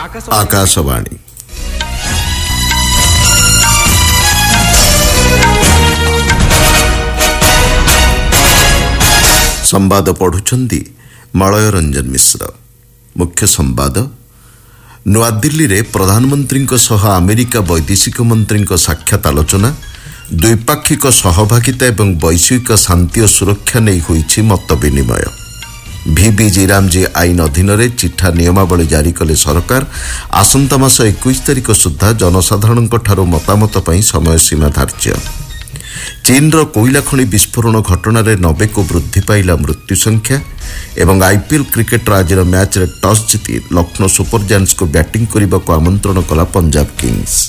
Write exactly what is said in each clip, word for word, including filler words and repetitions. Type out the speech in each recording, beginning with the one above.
आकाशवाणी संवाद पढ़ुछंदी मलय रंजन मिश्र। मुख्य संवाद नुआदिल्ली रे प्रधानमंत्री सह अमेरिका वैदेशिक मंत्री साक्षात आलोचना, द्विपाक्षिक सहभागिता एवं वैश्विक शांति और सुरक्षा नहीं होईछि मत विनिमय। भिबि जीरामजी आईन अधीन रे चिठा नियमावली जारी कले सरकार। आसंता मास इक्कीस तारिख सुधा जनसाधारण ठारू मतामत पई समय सीमा धार्य। चीनर कोईला खनि विस्फोरण घटना नबे को वृद्धि पाइला मृत्यु संख्या। एवं आईपीएल क्रिकेटर आज मैच रे टॉस जीति लखनऊ सुपर जायंट्स को बैटिंग करने को आमंत्रण कला पंजाब किंग्स।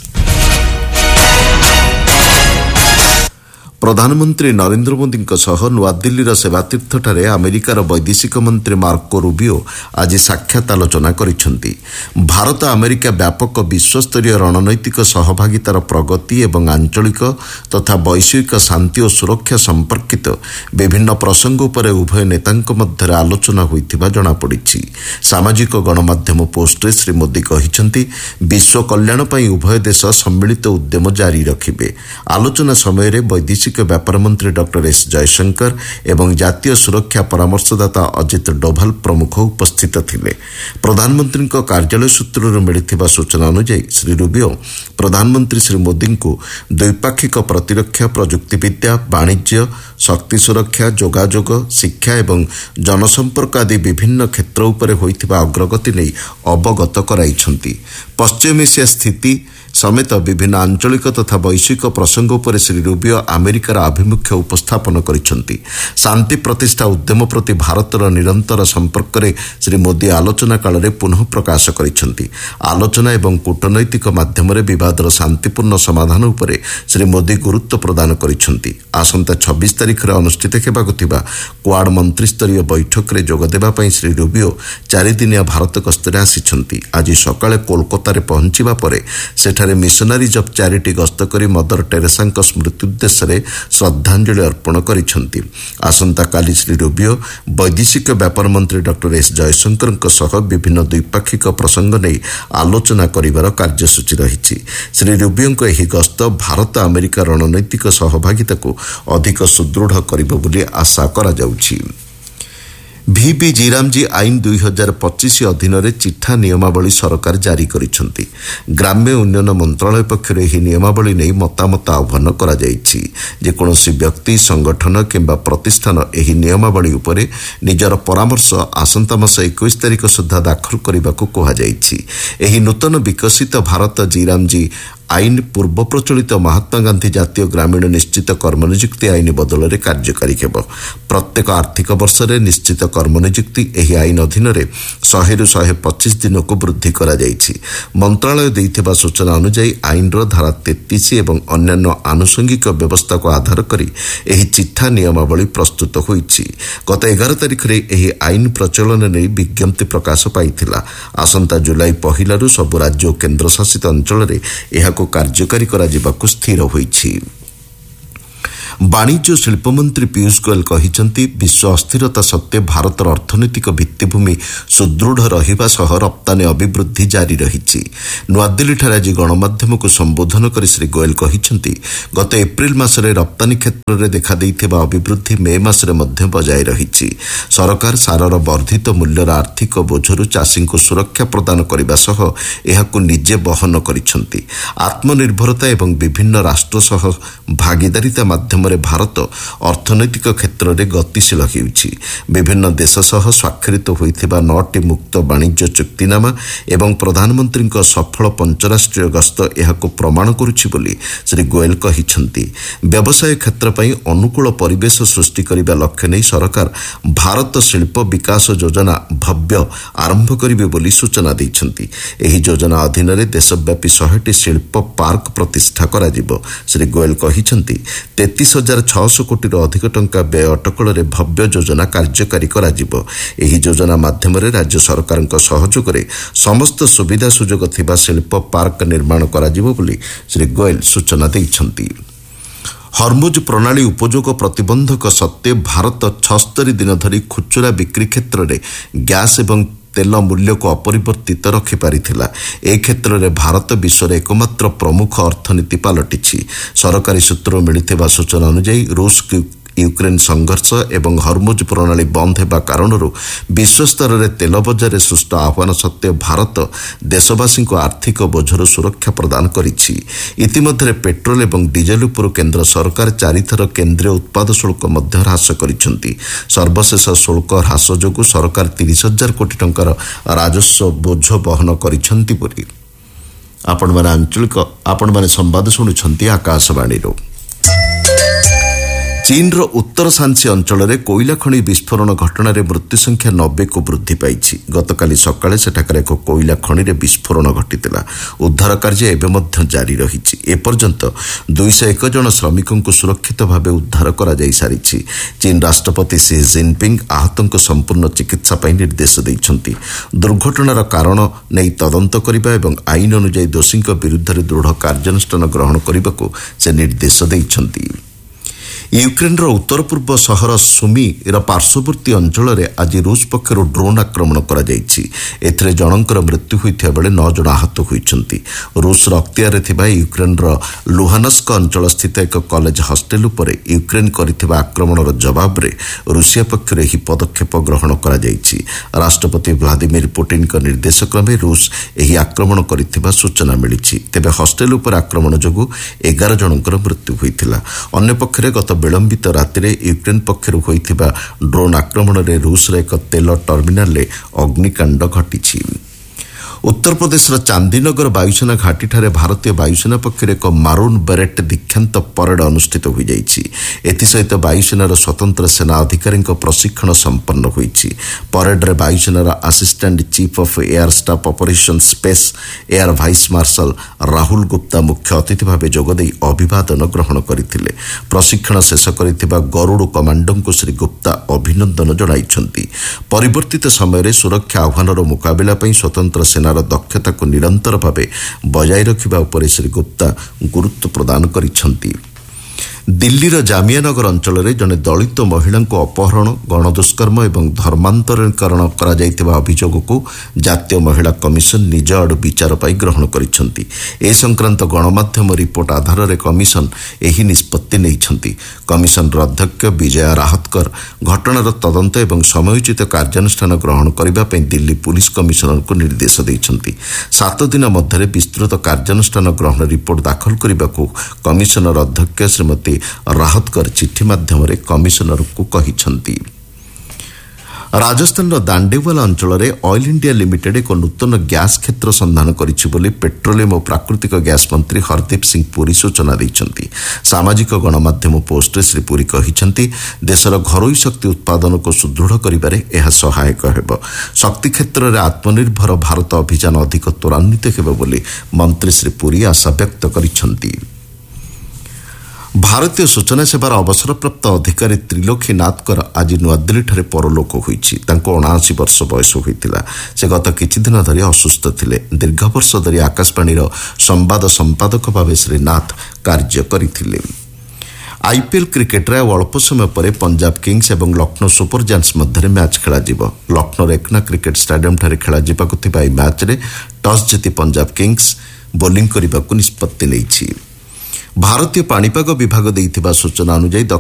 प्रधानमंत्री नरेंद्र मोदी सह नुआदिल्लीर सेवातीर्थଠାରେ अमेरिकार वैदेशिक मंत्री मार्को रूबियो आज साक्षात आलोचना करिसेंती। भारत अमेरिका व्यापक विश्वस्तरीय रणनैतिक सहभागितार प्रगति एवं आंचलिक तथा वैश्विक शांति और सुरक्षा संपर्कित विभिन्न प्रसंग उपर उभय नेतांक मध्य आलोचना होइथिबा जणा पड़िछि। सामाजिक गणमाध्यम पोस्टरे श्री मोदी कहिसेंती विश्व कल्याण पई उभय देश सम्मिलित उद्यम जारी रखिबे। आलोचना समय वैदेशिक व्यापार मंत्री डॉक्टर एस जयशंकर एवं जातीय सुरक्षा परामर्शदाता अजित डोभाल प्रमुख उपस्थित थिले। प्रधानमंत्री कार्यालय सूत्रରୁ मिलिथिबा सूचना अनुसार श्री रूबियो प्रधानमंत्री श्री मोदी को द्विपाक्षिक प्रतिरक्षा, प्रजुक्तिविद्या, वाणिज्य, शक्ति सुरक्षा, जोगाजोग, शिक्षा एवं जनसंपर्क आदि विभिन्न क्षेत्र उपर होइथिबा अग्रगति नै अवगत कराइछंती। पश्चिम एशिया स्थिति समेत विभिन्न आंचलिक तथा वैश्विक प्रसंग उपर श्री रूबियो अमेरिकार आभिमुख्य उपस्थापन करिसेंती। शांति प्रतिष्ठा उद्यम प्रति भारतर निरंतर संपर्क में श्री मोदी आलोचना काल में पुनः प्रकाश करिसेंती। आलोचना एवं कूटनैतिक माध्यम विवादर शांतिपूर्ण समाधान उपर श्री मोदी गुरुत्व प्रदान करिसेंती। आसंता छब्बीस तारिख में अनुष्ठित हेबाकु थिबा क्वाड मंत्रिस्तरीय बैठक में जोगदेबा पई श्री रूबियो चारिदिनिया भारत गस्तरे आसिछंती। आज सकाळे कोलकाता रे पहुंचीबा परे सेठारे मिशनारीज ऑफ चैरिटी गस्त करी मदर टेरेसा स्मृति उद्देश्य श्रद्धांजलि अर्पण करिसेंती। आसंता काली श्री रूबियो वैदेशिक व्यापार मंत्री डॉक्टर एस जयशंकर सह विभिन्न द्विपाक्षिक प्रसंग नहीं आलोचना करिवार कार्यसूची रही। श्री रूबियो यह गस्त भारत अमेरिका रणनैतिक सहभागिता को अधिक सुदृढ़ करिबो बोली आशा करा जाउछि। भिबि जीरामजी आईन दुई हजार पच्चीस अधीन चिठा नियमावली सरकार जारी करिसेंती। ग्राम्य उन्नयन मंत्रालय पक्षर यह नियमावली नहीं मतामत आह्वान करा जायछि। जेकोसी व्यक्ति, संगठन किंबा प्रतिष्ठान यह नियमावली उपरे निजर परामर्श आसंता मास इक्कीस तारिख सुधा दाखल करने को कहा जायछि। एही नूतन विकसित भारत जीरामजी आईन पूर्व प्रचलित महात्मा गांधी जातीय ग्रामीण निश्चित कर्मनियुक्ति आईन बदल में कार्यकारी हेब। प्रत्येक आर्थिक वर्ष में निश्चित कर्मनियुक्ति यह आईन अधीन शहे रु शहे पच्चीस दिन को वृद्धि करा जायछि। मंत्रालय देइथिबा सूचना अनुसार आईन धारा तैंतीस एवं अन्यान्य आनुषंगिक व्यवस्था को आधार करी एही चिठा नियमावली प्रस्तुत होईछि। गत एगार तारिख में यह आईन प्रचलन नहीं विज्ञप्ति प्रकाश पाइथिला। आसंता जुलाई पहिलारू सबु राज्य और केन्द्र शासित अंचल में कार्यकारी करा जिबाकु स्थिर होईछि। वाणिज्य शिल्प मंत्री पीयूष गोयल कहिसेंती विश्व अस्थिरता सत्वे भारतर अर्थनैतिक भित्तिभूमि सुदृढ़ रहिबा सह रप्तानी अभिवृद्धि जारी रहिछि। नुआदिल्लीଠାରେ आज गणमाध्यम को संबोधन कर श्री गोयल कहिसेंती गत एप्रिल मासरे रप्तानी क्षेत्र में देखा देइथिबा अभिवृद्धि मे मासरे मध्य बजाय रहिछि। सरकार सारर वर्धित मूल्यर आर्थिक बोझरू चाषी को सुरक्षा प्रदान करने सह एहाकु निजे बहन करिसेंती। आत्मनिर्भरता एवं विभिन्न राष्ट्र सह भागीदारिता माध्यम भारत अर्थनैतिक क्षेत्र में गतिशील होउछि। विभिन्न देश सह स्वाक्षरित होइथिबा नौटी मुक्त वाणिज्य चुक्तिनामा एवं प्रधानमंत्री सफल पंचराष्ट्रीय गस्त एहाको प्रमाण करुछि बोली श्री गोयल कहिसेंती। व्यवसाय क्षेत्र पई अनुकूल परिवेश सृष्टि करिबा लक्ष्य नै सरकार भारत शिल्प विकास योजना भव्य आरंभ करिवे बोली सूचना दैछंती। एही योजना अधीन रे देशव्यापी सौटी शिल्प पार्क प्रतिष्ठा करा जिवो। श्री गोयल कहिसेंती तैंतीस हजार छःश कोटी अधिक टंका व्यय अटकल में भव्य योजना कार्यकारी करा जिवो। एही योजना माध्यम राज्य सरकार सहयोग में समस्त सुविधा सुजोग थिबा शिल्प पार्क निर्माण करा जिवो बोली श्री गोयल सूचना दैछंती। हरमुज प्रणाली उपयोग प्रतिबंधक सत्वे भारत छस्तरी दिन धरी खुचुरा बिक्री क्षेत्र में गैस एवं ତେଲ ମୂଲ୍ୟକୁ ଅପରିବର୍ତ୍ତିତ ରଖିପାରିଥିଲା। ଏ କ୍ଷେତ୍ରରେ ଭାରତ ବିଶ୍ୱର ଏକମାତ୍ର ପ୍ରମୁଖ ଅର୍ଥନୀତି ପାଲଟିଛି। ସରକାରୀ ସୂତ୍ରରୁ ମିଳିଥିବା ସୂଚନା ଅନୁଯାୟୀ ରୁଷ ୟୁକ୍ରେନ୍ ସଂଘର୍ଷ ଏବଂ ହର୍ମୁଜ ପ୍ରଣାଳୀ ବନ୍ଦ ହେବା କାରଣରୁ ବିଶ୍ୱସ୍ତରରେ ତେଲ ବଜାରରେ ସୃଷ୍ଟ ଆହ୍ୱାନ ସତ୍ତ୍ୱେ ଭାରତ ଦେଶବାସୀଙ୍କୁ ଆର୍ଥିକ ବୋଝରୁ ସୁରକ୍ଷା ପ୍ରଦାନ କରିଛି। ଇତିମଧ୍ୟରେ ପେଟ୍ରୋଲ ଏବଂ ଡିଜେଲ ଉପରୁ କେନ୍ଦ୍ର ସରକାର ଚାରିଥର କେନ୍ଦ୍ରୀୟ ଉତ୍ପାଦ ଶୁଳ୍କ ମଧ୍ୟ ହ୍ରାସ କରିଛନ୍ତି। ସର୍ବଶେଷ ଶୁଳ୍କ ହ୍ରାସ ଯୋଗୁଁ ସରକାର ତିରିଶ ହଜାର କୋଟି ଟଙ୍କାର ରାଜସ୍ୱ ବୋଝ ବହନ କରିଛନ୍ତି ବୋଲି ଆପଣମାନେ ଆଞ୍ଚଳିକ ଆପଣମାନେ ସମ୍ବାଦ ଶୁଣୁଛନ୍ତି ଆକାଶବାଣୀରୁ। ଚୀନର ଉତ୍ତର ସାନ୍ସି ଅଞ୍ଚଳରେ କୋଇଲା ଖଣି ବିସ୍ଫୋରଣ ଘଟଣାରେ ମୃତ୍ୟୁ ସଂଖ୍ୟା ନବେକୁ ବୃଦ୍ଧି ପାଇଛି। ଗତକାଲି ସକାଳେ ସେଠାକାର ଏକ କୋଇଲା ଖଣିରେ ବିସ୍ଫୋରଣ ଘଟିଥିଲା। ଉଦ୍ଧାର କାର୍ଯ୍ୟ ଏବେ ମଧ୍ୟ ଜାରି ରହିଛି। ଏପର୍ଯ୍ୟନ୍ତ ଦୁଇଶହ ଏକ ଜଣ ଶ୍ରମିକଙ୍କୁ ସୁରକ୍ଷିତ ଭାବେ ଉଦ୍ଧାର କରାଯାଇ ସାରିଛି। ଚୀନ ରାଷ୍ଟ୍ରପତି ସି ଜିନପିଙ୍ଗ ଆହତଙ୍କ ସମ୍ପୂର୍ଣ୍ଣ ଚିକିତ୍ସା ପାଇଁ ନିର୍ଦ୍ଦେଶ ଦେଇଛନ୍ତି। ଦୁର୍ଘଟଣାର କାରଣ ନେଇ ତଦନ୍ତ କରିବା ଏବଂ ଆଇନ ଅନୁଯାୟୀ ଦୋଷୀଙ୍କ ବିରୁଦ୍ଧରେ ଦୃଢ଼ କାର୍ଯ୍ୟାନୁଷ୍ଠାନ ଗ୍ରହଣ କରିବାକୁ ସେ ନିର୍ଦ୍ଦେଶ ଦେଇଛନ୍ତି। ୟୁକ୍ରେନ୍ର ଉତ୍ତର ପୂର୍ବ ସହର ସୁମିର ପାର୍ଶ୍ୱବର୍ତ୍ତୀ ଅଞ୍ଚଳରେ ଆଜି ରୁଷ ପକ୍ଷରୁ ଡ୍ରୋନ୍ ଆକ୍ରମଣ କରାଯାଇଛି। ଏଥିରେ ଜଣଙ୍କର ମୃତ୍ୟୁ ହୋଇଥିବା ବେଳେ ନଅ ଜଣ ଆହତ ହୋଇଛନ୍ତି। ରୁଷର ଅକ୍ତିଆରରେ ଥିବା ୟୁକ୍ରେନ୍ର ଲୁହାନସ୍କ ଅଞ୍ଚଳସ୍ଥିତ ଏକ କଲେଜ ହଷ୍ଟେଲ ଉପରେ ୟୁକ୍ରେନ୍ କରିଥିବା ଆକ୍ରମଣର ଜବାବରେ ରୁଷିଆ ପକ୍ଷରୁ ଏହି ପଦକ୍ଷେପ ଗ୍ରହଣ କରାଯାଇଛି। ରାଷ୍ଟ୍ରପତି ଭ୍ଲାଦିମିର ପୁଟିନଙ୍କ ନିର୍ଦ୍ଦେଶ କ୍ରମେ ରୁଷ ଏହି ଆକ୍ରମଣ କରିଥିବା ସୂଚନା ମିଳିଛି। ତେବେ ହଷ୍ଟେଲ ଉପରେ ଆକ୍ରମଣ ଯୋଗୁଁ ଏଗାର ଜଣଙ୍କର ମୃତ୍ୟୁ ହୋଇଥିଲା। ଅନ୍ୟପକ୍ଷରେ ଗତ ବିଳମ୍ବିତ ରାତିରେ ୟୁକ୍ରେନ୍ ପକ୍ଷରୁ ହୋଇଥିବା ଡ୍ରୋନ୍ ଆକ୍ରମଣରେ ରୁଷର ଏକ ତେଲ ଟର୍ମିନାଲରେ ଅଗ୍ନିକାଣ୍ଡ ଘଟିଛି। ଉତ୍ତରପ୍ରଦେଶର ଚାନ୍ଦିନଗର ବାୟୁସେନା ଘାଟିଠାରେ ଭାରତୀୟ ବାୟୁସେନା ପକ୍ଷରୁ ଏକ ମାରୁନ୍ ବେରେଟ୍ ଦୀକ୍ଷାନ୍ତ ପରେଡ୍ ଅନୁଷ୍ଠିତ ହୋଇଯାଇଛି। ଏଥିସହିତ ବାୟୁସେନାର ସ୍ୱତନ୍ତ୍ର ସେନା ଅଧିକାରୀଙ୍କ ପ୍ରଶିକ୍ଷଣ ସମ୍ପନ୍ନ ହୋଇଛି। ପରେଡ୍ରେ ବାୟୁସେନାର assistant chief of air staff operation space air vice martial Rahul Gupta ମୁଖ୍ୟ ଅତିଥି ଭାବେ ଯୋଗଦେଇ ଅଭିବାଦନ ଗ୍ରହଣ କରିଥିଲେ। ପ୍ରଶିକ୍ଷଣ ଶେଷ କରିଥିବା ଗରୁଡ଼ କମାଣ୍ଡୋଙ୍କୁ ଶ୍ରୀ ଗୁପ୍ତା ଅଭିନନ୍ଦନ ଜଣାଇଛନ୍ତି। ପରିବର୍ତ୍ତିତ ସମୟରେ ସୁରକ୍ଷା ଆହ୍ୱାନର ମୁକାବିଲା ପାଇଁ ସ୍ୱତନ୍ତ୍ର ସେନା ଦକ୍ଷତାକୁ ନିରନ୍ତର ଭାବେ ବଜାୟ ରଖିବା ଉପରେ ଶ୍ରୀ ଗୁପ୍ତା ଗୁରୁତ୍ୱ ପ୍ରଦାନ କରିଛନ୍ତି। ଦିଲ୍ଲୀର ଜାମିଆନଗର ଅଞ୍ଚଳରେ ଜଣେ ଦଳିତ ମହିଳାଙ୍କୁ ଅପହରଣ, ଗଣଦୁଷ୍କର୍ମ ଏବଂ ଧର୍ମାନ୍ତରୀକରଣ କରାଯାଇଥିବା ଅଭିଯୋଗକୁ ଜାତୀୟ ମହିଳା କମିଶନ ନିଜ ଆଡୁ ବିଚାର ପାଇଁ ଗ୍ରହଣ କରିଛନ୍ତି। ଏ ସଂକ୍ରାନ୍ତ ଗଣମାଧ୍ୟମ ରିପୋର୍ଟ ଆଧାରରେ କମିଶନ ଏହି ନିଷ୍ପତ୍ତି ନେଇଛନ୍ତି। କମିଶନର ଅଧ୍ୟକ୍ଷ ବିଜୟା ରାହତକର ଘଟଣାର ତଦନ୍ତ ଏବଂ ସମୟୋଚିତ କାର୍ଯ୍ୟାନୁଷ୍ଠାନ ଗ୍ରହଣ କରିବା ପାଇଁ ଦିଲ୍ଲୀ ପୁଲିସ କମିଶନରଙ୍କୁ ନିର୍ଦ୍ଦେଶ ଦେଇଛନ୍ତି। ସାତ ଦିନ ମଧ୍ୟରେ ବିସ୍ତୃତ କାର୍ଯ୍ୟାନୁଷ୍ଠାନ ଗ୍ରହଣ ରିପୋର୍ଟ ଦାଖଲ କରିବାକୁ କମିଶନର ଅଧ୍ୟକ୍ଷ ଶ୍ରୀମତୀ ରାହତକର ଚିଠି ମାଧ୍ୟମରେ କମିଶନରଙ୍କୁ କହିଛନ୍ତି। ରାଜସ୍ଥାନର ଦାଣ୍ଡେୱାଲା ଅଞ୍ଚଳରେ ଅଏଲ୍ ଇଣ୍ଡିଆ ଲିମିଟେଡ୍ ଏକ ନୂତନ ଗ୍ୟାସ୍ କ୍ଷେତ୍ର ସନ୍ଧାନ କରିଛି ବୋଲି ପେଟ୍ରୋଲିୟମ ଓ ପ୍ରାକୃତିକ ଗ୍ୟାସ୍ ମନ୍ତ୍ରୀ ହରଦୀପ ସିଂ ପୁରୀ ସୂଚନା ଦେଇଛନ୍ତି। ସାମାଜିକ ଗଣମାଧ୍ୟମ ପୋଷ୍ଟରେ ଶ୍ରୀ ପୁରୀ କହିଛନ୍ତି, ଦେଶର ଘରୋଇ ଶକ୍ତି ଉତ୍ପାଦନକୁ ସୁଦୃଢ଼ କରିବାରେ ଏହା ସହାୟକ ହେବ। ଶକ୍ତି କ୍ଷେତ୍ରରେ ଆତ୍ମନିର୍ଭର ଭାରତ ଅଭିଯାନ ଅଧିକ ତ୍ୱରାନ୍ୱିତ ହେବ ବୋଲି ମନ୍ତ୍ରୀ ଶ୍ରୀ ପୁରୀ ଆଶା ବ୍ୟକ୍ତ କରିଛନ୍ତି। ଭାରତୀୟ ସୂଚନା ସେବାର ଅବସରପ୍ରାପ୍ତ ଅଧିକାରୀ ତ୍ରିଲୋଖୀ ନାଥଙ୍କର ଆଜି ନୂଆଦିଲ୍ଲୀଠାରେ ପରଲୋକ ହୋଇଛି। ତାଙ୍କୁ ଅଣାଅଶୀ ବର୍ଷ ବୟସ ହୋଇଥିଲା। ସେ ଗତ କିଛିଦିନ ଧରି ଅସୁସ୍ଥ ଥିଲେ। ଦୀର୍ଘ ବର୍ଷ ଧରି ଆକାଶବାଣୀର ସମ୍ବାଦ ସମ୍ପାଦକ ଭାବେ ଶ୍ରୀ ନାଥ କାର୍ଯ୍ୟ କରିଥିଲେ। ଆଇପିଏଲ୍ କ୍ରିକେଟରେ ଆଉ ଅଳ୍ପ ସମୟ ପରେ ପଞ୍ଜାବ କିଙ୍ଗସ୍ ଏବଂ ଲକ୍ଷ୍ନୌ ସୁପର ଜାୟାଣ୍ଟସ୍ ମଧ୍ୟରେ ମ୍ୟାଚ୍ ଖେଳାଯିବ। ଲକ୍ଷ୍ନୌର ଏକନା କ୍ରିକେଟ୍ ଷ୍ଟାଡିୟମ୍ଠାରେ ଖେଳାଯିବାକୁ ଥିବା ଏହି ମ୍ୟାଚ୍ରେ ଟସ୍ ଜିତି ପଞ୍ଜାବ କିଙ୍ଗସ୍ ବୋଲିଂ କରିବାକୁ ନିଷ୍ପତ୍ତି ନେଇଛି। ଭାରତୀୟ ପାଣିପାଗ ବିଭାଗ ଦେଇଥିବା ସୂଚନା ଅନୁଯାୟୀ